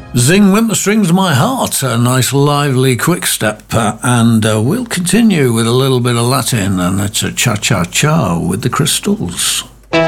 Zing Went the Strings of My Heart, a nice lively quick step, and we'll continue with a little bit of Latin, and it's a cha-cha-cha with the Crystals.